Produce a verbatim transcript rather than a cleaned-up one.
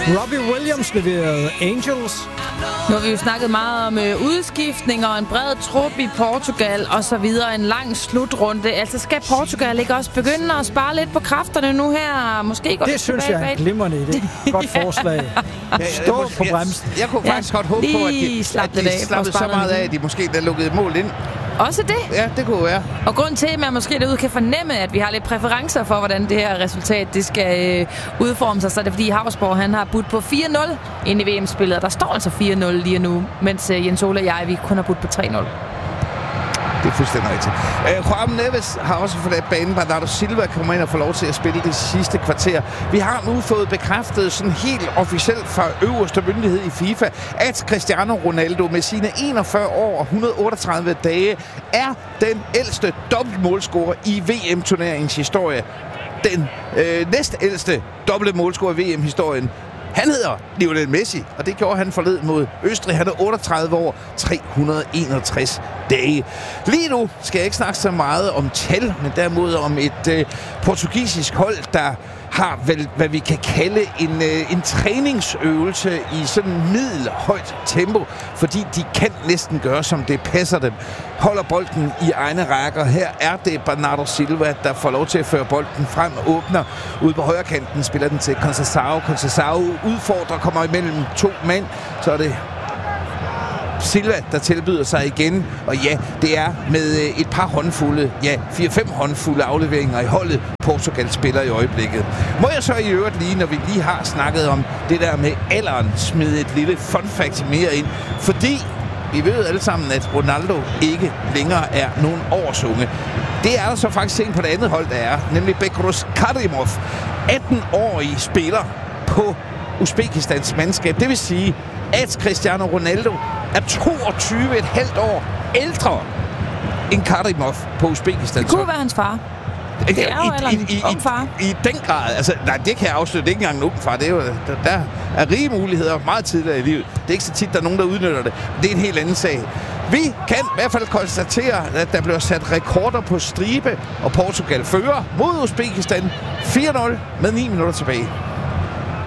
Robbie Williams leverede Angels. Nu har vi jo snakket meget om øh, udskiftninger og en bred trup i Portugal og så videre. En lang slutrunde. Altså skal Portugal ikke også begynde at spare lidt på kræfterne nu her? Måske gå det synes jeg er en glimrende idé. Godt forslag. Stå på bremsen. Jeg, jeg kunne faktisk ja, godt håbe på, at de, at de slappede så meget af, at de måske der lukkede mål ind. Også det? Ja, det kunne være. Og grund til, at man måske derude kan fornemme, at vi har lidt præferencer for, hvordan det her resultat det skal øh, udforme sig, så er det fordi Havsborg han har budt på fire nul ind i V M-spillet. Der står altså fire nul lige nu, mens øh, Jens Ole og jeg, vi kun har budt på tre nul. Det er fuldstændig rigtigt. Uh, Juan Neves har også forladt banen. Bernardo Silva kommer ind og får lov til at spille det sidste kvarter. Vi har nu fået bekræftet sådan helt officielt fra øverste myndighed i FIFA, at Cristiano Ronaldo med sine enogfyrre år og et hundrede og otteogtredive dage er den ældste dobbeltmålscorer i V M-turneringens historie. Den øh, næstældste dobbeltmålscorer i V M-historien. Han hedder Lionel Messi, og det gjorde han forleden mod Østrig. Han er otteogtredive år, tre hundrede og enogtres dage. Lige nu skal jeg ikke snakke så meget om tal, men derimod om et øh, portugisisk hold, der har vel, hvad vi kan kalde en, øh, en træningsøvelse i sådan middelhøjt tempo, fordi de kan næsten gøre, som det passer dem. Holder bolden i egne rækker. Her er det Bernardo Silva, der får lov til at føre bolden frem, åbner ude på højre kanten, spiller den til Conceição. Conceição udfordrer, kommer imellem to mænd, så er det Silva, der tilbyder sig igen. Og ja, det er med et par håndfulde, ja, fire-fem håndfulde afleveringer i holdet, Portugal spiller i øjeblikket. Må jeg så i øvrigt lige, når vi lige har snakket om det der med alderen, smide et lille fun fact mere ind. Fordi vi ved alle sammen, at Ronaldo ikke længere er nogen årsunge. Det er der så faktisk en på det andet hold, der er, nemlig Bekros Karimov, atten-årig spiller på Uzbekistans mandskab. Det vil sige, at Cristiano Ronaldo er toogtyve komma fem år ældre end Karimov på Uzbekistan. Det kunne være hans far. Det er jo I, i, i, ung far. I, I den grad. Altså, nej, det kan jeg afsløre. Det er ikke engang en ung far. Det er jo, der, der er rige muligheder meget tidligere i livet. Det er ikke så tit, der er nogen, der udnytter det. Det er en helt anden sag. Vi kan i hvert fald konstatere, at der bliver sat rekorder på stribe, og Portugal fører mod Uzbekistan fire nul med ni minutter tilbage.